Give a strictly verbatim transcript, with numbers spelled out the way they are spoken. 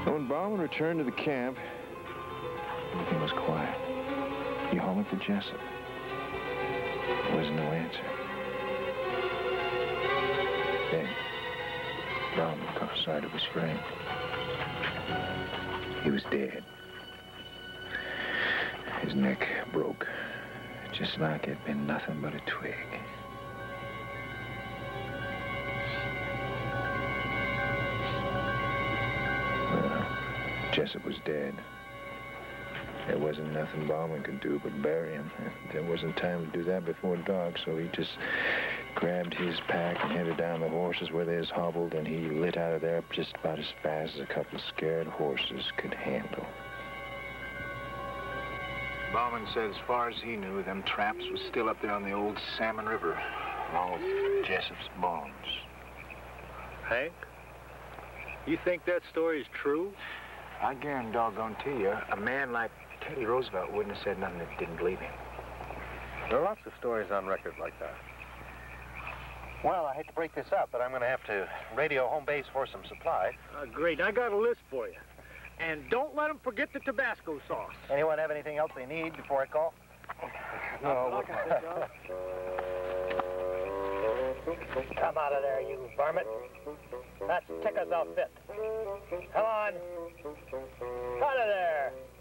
When Bauman returned to the camp, everything was quiet. He hollered for Jessup. There was no answer. Then, Bauman caught sight of his friend. He was dead. His neck broke, just like it'd been nothing but a twig. Well, Jessup was dead. There wasn't nothing Bauman could do but bury him. There wasn't time to do that before dark, so he just grabbed his pack and headed down the horses where they was hobbled, and he lit out of there just about as fast as a couple of scared horses could handle. Bauman said as far as he knew, them traps was still up there on the old Salmon River, along with Jessup's bones. Hank, you think that story is true? I guarantee doggone to you, a man like Teddy Roosevelt wouldn't have said nothing that didn't believe him. There are lots of stories on record like that. Well, I hate to break this up, but I'm going to have to radio home base for some supply. Uh, great. I got a list for you. And don't let them forget the Tabasco sauce. Anyone have anything else they need before I call? No. Come out of there, you varmint. That's Ticker's outfit. Come on. Out of there.